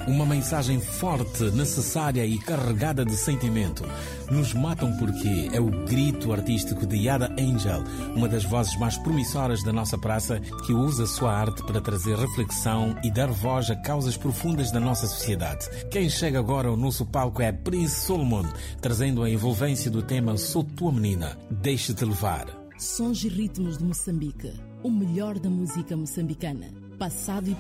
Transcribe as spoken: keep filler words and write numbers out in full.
Uma mensagem forte, necessária e carregada de sentimento. Nos Matam Porque é o grito artístico de Yada Angel, uma das vozes mais promissoras da nossa praça, que usa sua arte para trazer reflexão e dar voz a causas profundas da nossa sociedade. Quem chega agora ao nosso palco é Prince Solomon, trazendo a envolvência do tema Sou Tua Menina, Deixa-te Levar. Sons e ritmos de Moçambique, o melhor da música moçambicana, passado e